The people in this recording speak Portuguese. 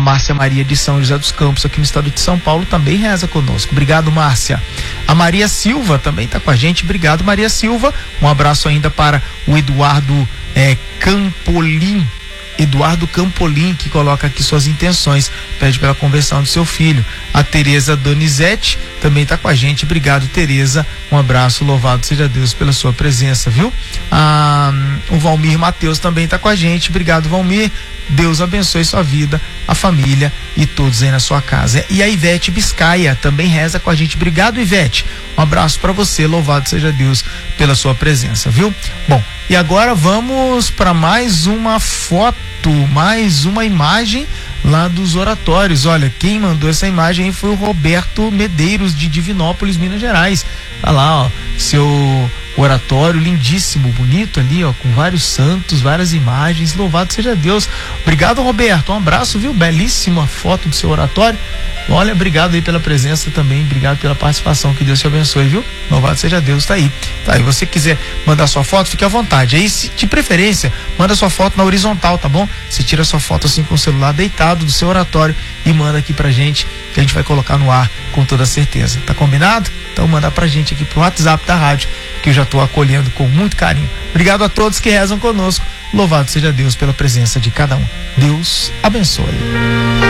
Márcia Maria de São José dos Campos, aqui no estado de São Paulo, também reza conosco. Obrigado, Márcia. A Maria Silva também está com a gente. Obrigado, Maria Silva. Um abraço ainda para o Eduardo Campolim. Eduardo Campolim, que coloca aqui suas intenções, pede pela conversão do seu filho. A Tereza Donizete também está com a gente. Obrigado, Tereza. Um abraço, louvado seja Deus pela sua presença, viu? O Valmir Mateus também está com a gente. Obrigado, Valmir. Deus abençoe sua vida, a família e todos aí na sua casa. E a Ivete Biscaia também reza com a gente. Obrigado, Ivete. Um abraço para você, louvado seja Deus pela sua presença, viu? Bom, e agora vamos para mais uma foto, mais uma imagem lá dos oratórios. Olha, quem mandou essa imagem foi o Roberto Medeiros, de Divinópolis, Minas Gerais. Tá lá, ó, seu oratório lindíssimo, bonito ali, ó, com vários santos, várias imagens. Louvado seja Deus. Obrigado, Roberto. Um abraço, viu? Belíssima foto do seu oratório. Olha, obrigado aí pela presença também, obrigado pela participação, que Deus te abençoe, viu? Louvado seja Deus, tá aí. Tá aí, você quiser mandar sua foto, fique à vontade. Aí, se de preferência, manda sua foto na horizontal, tá bom? Você tira sua foto assim com o celular deitado do seu oratório e manda aqui pra gente, que a gente vai colocar no ar com toda certeza. Tá combinado? Então manda pra gente aqui pro WhatsApp da rádio, que eu já tô acolhendo com muito carinho. Obrigado a todos que rezam conosco. Louvado seja Deus pela presença de cada um. Deus abençoe.